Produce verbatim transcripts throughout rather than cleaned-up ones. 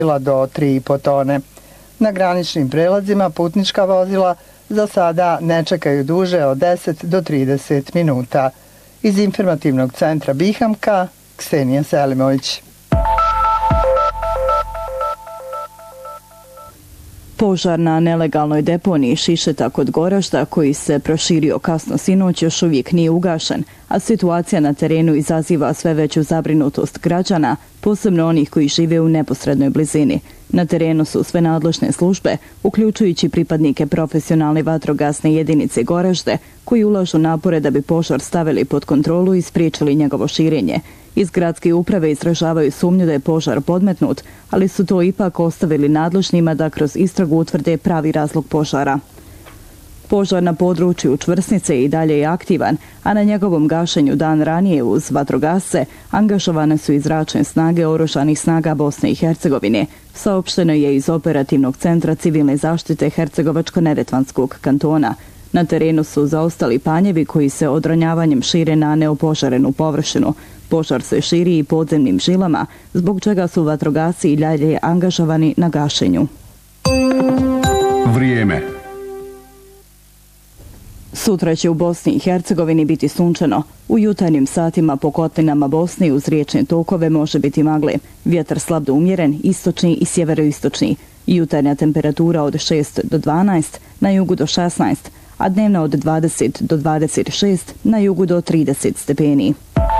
do tri i po tone. Na graničnim prelazima putnička vozila za sada ne čekaju duže od deset do trideset minuta. Iz informativnog centra Bihamka, Ksenija Selimović. Požar na nelegalnoj deponiji Šišeta kod Goražda, koji se proširio kasno sinoć, još uvijek nije ugašen, a situacija na terenu izaziva sve veću zabrinutost građana, posebno onih koji žive u neposrednoj blizini. Na terenu su sve nadležne službe, uključujući pripadnike profesionalne vatrogasne jedinice Goražde, koji ulažu napore da bi požar stavili pod kontrolu i spriječili njegovo širenje. Iz gradske uprave izražavaju sumnju da je požar podmetnut, ali su to ipak ostavili nadležnima da kroz istragu utvrde pravi razlog požara. Požar na području Čvrsnice i dalje je aktivan, a na njegovom gašenju dan ranije uz vatrogasce angažovane su i zračne snage oružanih snaga Bosne i Hercegovine. Saopšteno je iz operativnog centra civilne zaštite Hercegovačko-Neretvanskog kantona. Na terenu su zaostali panjevi koji se odronjavanjem šire na neopožarenu površinu. Požar se širi i podzemnim žilama, zbog čega su vatrogasci i dalje angažovani na gašenju. Vrijeme. Sutra će u Bosni i Hercegovini biti sunčano. U jutarnjim satima po kotlinama Bosne uz riječne tokove može biti magle. Vjetar slab do umjeren, istočni i sjeveroistočni. Jutarnja temperatura od šest do dvanaest, na jugu do šesnaest, a dnevna od dvadeset do dvadeset šest, na jugu do trideset stepeni.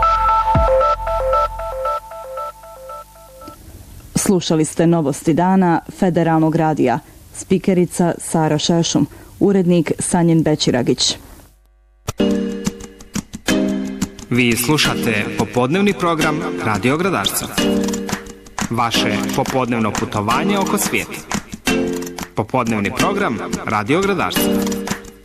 Slušali ste novosti dana Federalnog radija. Spikerica Sara Šešum, urednik Sanjin Bećiragić. Vi slušate popodnevni program Radio Gradarca. Vaše popodnevno putovanje oko svijeta. Popodnevni program Radio Gradarca.